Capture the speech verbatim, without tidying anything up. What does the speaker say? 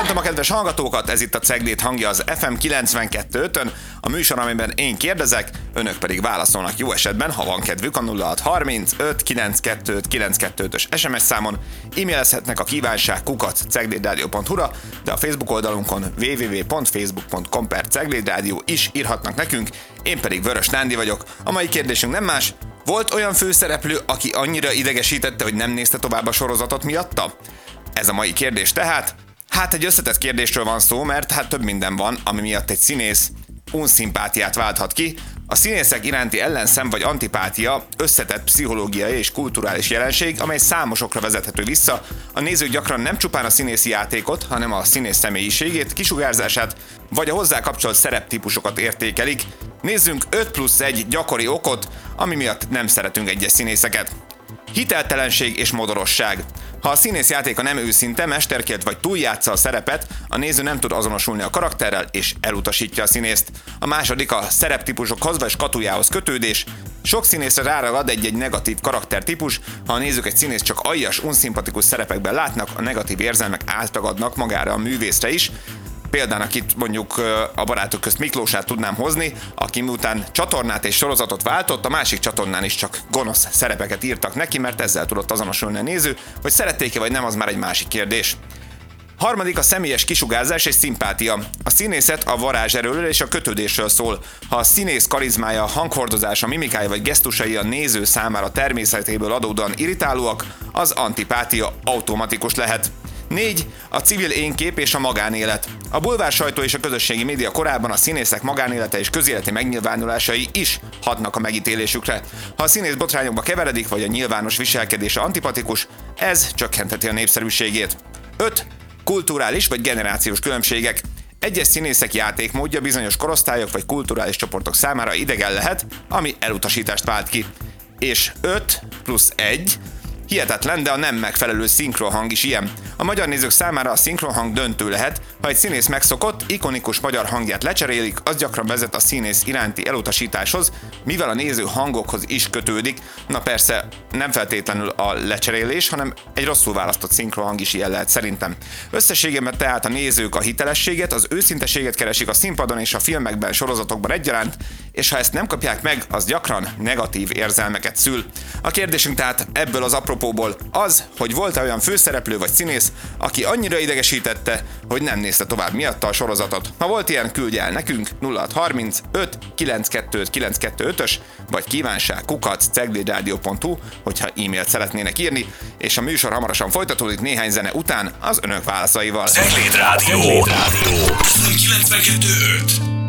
Köszöntöm a kedves hallgatókat, ez itt a Cegléd hangja az ef em kilencvenkettő ötön, a műsor, amiben én kérdezek, önök pedig válaszolnak jó esetben, ha van kedvük a nulla hat harmincöt kilencvenkettő kilencvenkettő-ös es em es számon, e-mailezhetnek a kívánság kukac ceglédradio pont hu-ra, de a Facebook oldalunkon double-u double-u double-u pont facebook pont com per ceglédradio is írhatnak nekünk, én pedig Vörös Nándi vagyok. A mai kérdésünk nem más, volt olyan főszereplő, aki annyira idegesítette, hogy nem nézte tovább a sorozatot miatta? Ez a mai kérdés tehát. Hát egy összetett kérdésről van szó, mert hát több minden van, ami miatt egy színész unszimpátiát válthat ki. A színészek iránti ellenszem vagy antipátia összetett pszichológiai és kulturális jelenség, amely számosokra vezethető vissza. A nézők gyakran nem csupán a színészi játékot, hanem a színész személyiségét, kisugárzását, vagy a hozzá kapcsolt szereptípusokat értékelik. Nézzünk öt plusz egy gyakori okot, ami miatt nem szeretünk egyes színészeket. Hiteltelenség és modorosság. Ha a színész játéka nem őszinte, mesterkélt vagy túljátsza a szerepet, a néző nem tud azonosulni a karakterrel és elutasítja a színészt. A második a szereptípusokhoz vagy skatujához kötődés. Sok színészre ráragad egy-egy negatív karaktertípus, ha a nézők egy színész csak aljas, unszimpatikus szerepekben látnak, a negatív érzelmek átragadnak magára a művészre is. Példának itt mondjuk a barátok közt Miklósát tudnám hozni, aki miután csatornát és sorozatot váltott, a másik csatornán is csak gonosz szerepeket írtak neki, mert ezzel tudott azonosulni a néző, hogy szerették-e vagy nem, az már egy másik kérdés. Harmadik a személyes kisugárzás és szimpátia. A színészet a varázserőről és a kötődésről szól. Ha a színész karizmája, hanghordozása, mimikája vagy gesztusai a néző számára természetéből adódóan irritálóak, az antipátia automatikus lehet. négy. A civil énkép és a magánélet. A bulvár sajtó és a közösségi média korában a színészek magánélete és közéleti megnyilvánulásai is hatnak a megítélésükre. Ha a színész botrányokba keveredik, vagy a nyilvános viselkedése antipatikus, ez csökkentheti a népszerűségét. öt. Kulturális vagy generációs különbségek. Egyes színészek játékmódja bizonyos korosztályok vagy kulturális csoportok számára idegen lehet, ami elutasítást vált ki. És öt plusz egy. Hihetetlen, de a nem megfelelő szinkronhang is ilyen. A magyar nézők számára a szinkronhang döntő lehet, ha egy színész megszokott, ikonikus magyar hangját lecserélik, az gyakran vezet a színész iránti elutasításhoz, mivel a néző hangokhoz is kötődik. Na persze, nem feltétlenül a lecserélés, hanem egy rosszul választott szinkronhang is ilyen lehet szerintem. Összességében tehát a nézők a hitelességet, az őszinteséget keresik a színpadon és a filmekben, sorozatokban egyaránt, és ha ezt nem kapják meg, az gyakran negatív érzelmeket szül. A kérdésünk tehát ebből az apropóból az, hogy volt-e olyan főszereplő vagy színész, aki annyira idegesítette, hogy nem nézte tovább miatta a sorozatot. Ha volt ilyen, küldje el nekünk nulla hat harmincöt kilencvenkettő kilencvenkettő-ös vagy kívánság kukac ceglédradio pont hu, hogyha e-mailt szeretnének írni, és a műsor hamarosan folytatódik néhány zene után az önök válaszaival. Cegléd Rádió kilencvenkettő öt